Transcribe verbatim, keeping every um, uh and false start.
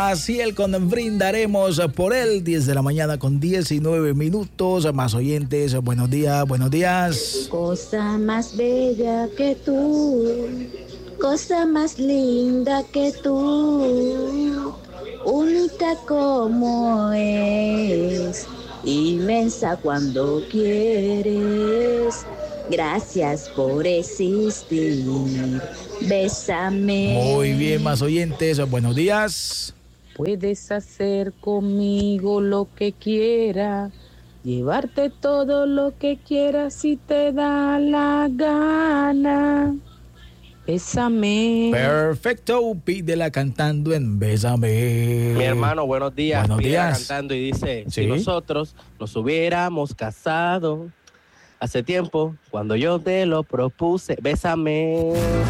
Maciel con Brindaremos por él, diez de la mañana con diecinueve minutos. Más oyentes, buenos días, buenos días. Cosa más bella que tú, cosa más linda que tú, única como es, inmensa cuando quieres. Gracias por existir, bésame. Muy bien, más oyentes, buenos días. Puedes hacer conmigo lo que quieras, llevarte todo lo que quieras si te da la gana. Bésame. Perfecto, pídela cantando en Bésame. Mi hermano, buenos días. Buenos Pídela días. cantando y dice, ¿Sí? si nosotros nos hubiéramos casado hace tiempo, cuando yo te lo propuse, bésame.